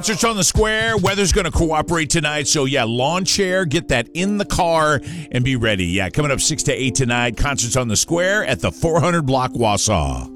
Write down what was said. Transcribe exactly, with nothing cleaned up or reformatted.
Concerts on the Square. Weather's going to cooperate tonight. So, yeah, lawn chair, get that in the car and be ready. Yeah, coming up six to eight tonight. Concerts on the Square at the four hundred block Wausau.